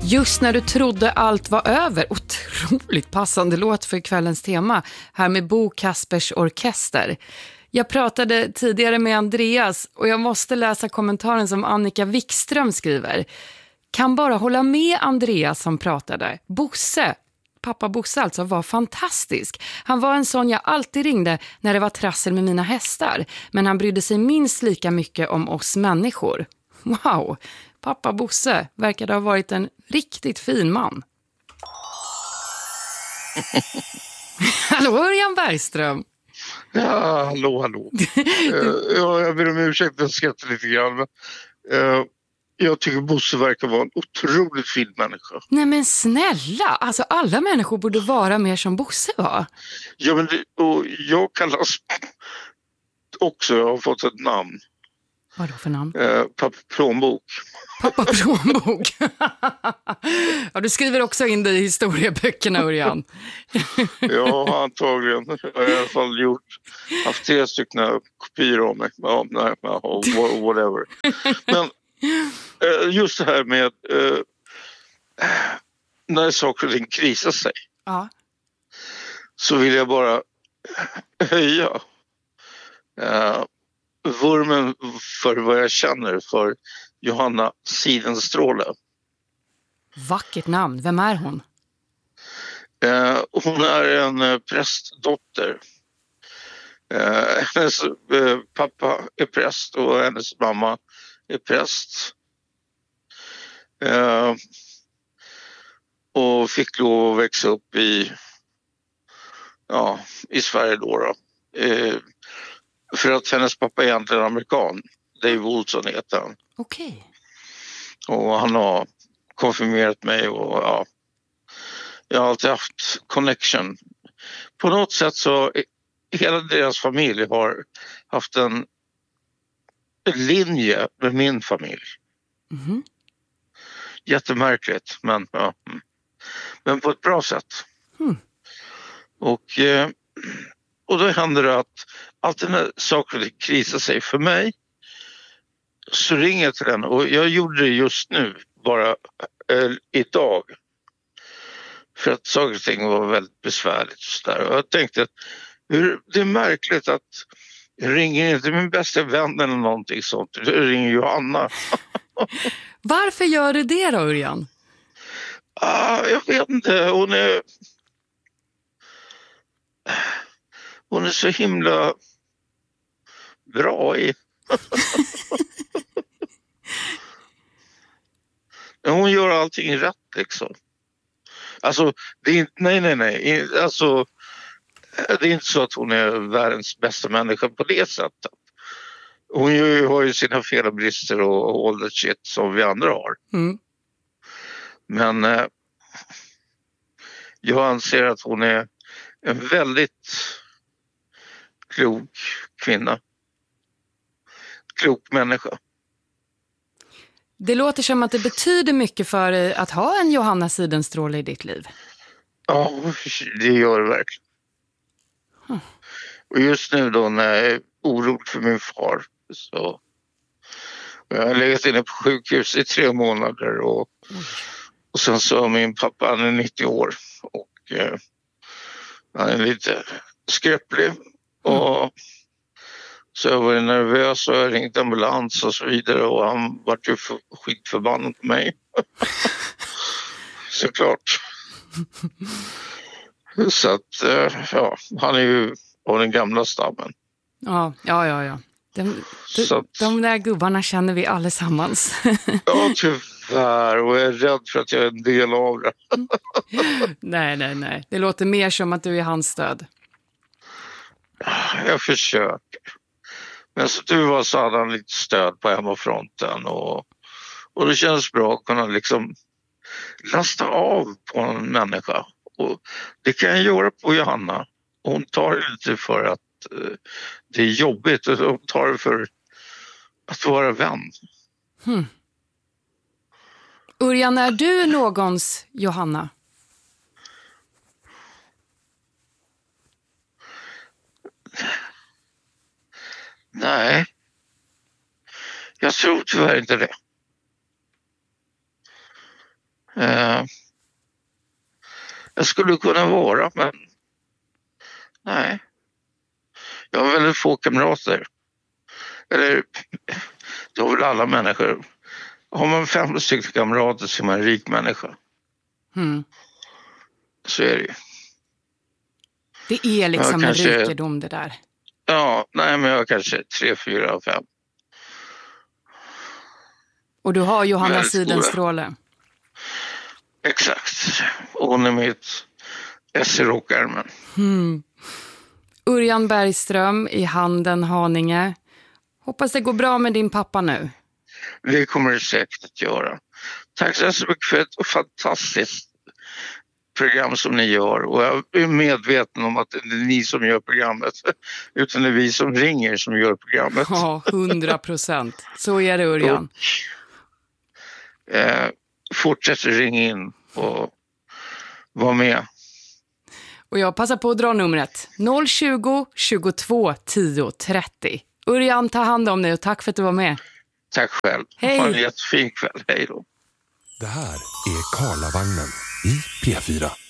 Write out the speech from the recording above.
Just när du trodde allt var över. Otroligt passande låt för kvällens tema. Här med Bo Kaspers Orkester. Jag pratade tidigare med Andreas och jag måste läsa kommentaren som Annika Wikström skriver. Kan bara hålla med Andreas som pratade. Bosse, pappa Bosse alltså, var fantastisk. Han var en sån jag alltid ringde när det var trassel med mina hästar. Men han brydde sig minst lika mycket om oss människor. Wow, pappa Bosse verkade ha varit en riktigt fin man. Hallå, Örjan Bergström. Ja, hallå. Jag ber om ursäkt, jag skrattar lite grann. Jag tycker Bosse verkar vara en otroligt fin människa. Nej men snälla, alltså alla människor borde vara mer som Bosse var. Ja, men och jag kallas också, jag har fått ett namn. Vad då för namn? Pappa Plånbok. Pappa Plånbok. Ja, du skriver också in det i historieböckerna, Örjan. Ja, antagligen. Jag har i alla fall haft 3 stycken kopior av mig. Ja, nej, whatever. Men just det här med när saker och ting krisar sig. Ja. Så vill jag bara höja vurmen för vad jag känner för Johanna Sidenstråle. Vackert namn. Vem är hon? Hon är en prästdotter. Hennes pappa är präst och hennes mamma är präst. Och fick lov att växa upp i Sverige då. För att hennes pappa är egentligen amerikan. Dave Olson heter han. Okej. Och han har konfirmerat mig och jag har alltid haft connection. På något sätt så hela deras familj har haft en linje med min familj. Mm-hmm. Jättemärkligt, men på ett bra sätt. Mm. Och då händer det att alltid när saker krisar sig för mig så ringer jag till den, och jag gjorde det just nu, bara idag. För att saker och ting var väldigt besvärligt och så där. Och jag tänkte att det är märkligt att jag ringer inte min bästa vän eller någonting sånt. Jag ringer Johanna. Varför gör du det då, Örjan? Jag vet inte. Hon är så himla bra i. Hon gör allting rätt liksom. Alltså, det är inte, nej. Alltså, det är inte så att hon är världens bästa människa på det sättet. Hon har ju sina fel och brister och all that shit som vi andra har. Mm. Men jag anser att hon är en väldigt klok kvinna. Klok människa. Det låter som att det betyder mycket för dig att ha en Johanna Sidenstråle i ditt liv. Ja, det gör det verkligen. Och just nu då när jag är orolig för min far så jag har legat inne på sjukhus i 3 månader och sen så min pappa, han är 90 år och han är lite skröplig och så jag var nervös och jag ringde ambulans och så vidare och han var ju skitförbannad på mig. Såklart. Så att han är ju av den gamla stammen. Ja. De där gubbarna känner vi allesammans. Ja, tyvärr. Och jag är rädd för att jag är en del av det. Nej. Det låter mer som att du är hans stöd. Jag försöker. Men så du var så hade han lite stöd på hemmafronten. Och det känns bra att kunna liksom lasta av på en människa. Och det kan jag göra på Johanna. Hon tar det lite för att det är jobbigt. Och hon tar det för att vara vän. Örjan, är du någons Johanna? Nej. Jag tror tyvärr inte det. Jag skulle kunna vara, men nej. Jag har väldigt få kamrater. Eller, det har väl alla människor. Har man 5 stycken kamrater så är man en rik människa. Så är det ju. Det är liksom en rikedom det där. Ja, nej, men jag har kanske 3, 4, 5. Och du har Johanna Sidenstråle. Exakt. Och hon är mitt S i rockärmen. Örjan Bergström i Handen, Haninge. Hoppas det går bra med din pappa nu. Det kommer det säkert att göra. Tack så mycket för ett fantastiskt program som ni gör. Och jag är medveten om att det är ni som gör programmet. Utan det är vi som ringer som gör programmet. Ja, 100%. Så är det, Örjan. Fortsätt ringa in och vara med. Och jag passar på att dra numret 020 22 10 30. Örjan, ta hand om dig och tack för att du var med. Tack själv. Hej. Ha en jättefin kväll. Hej då. Det här är Karlavagnen i P4.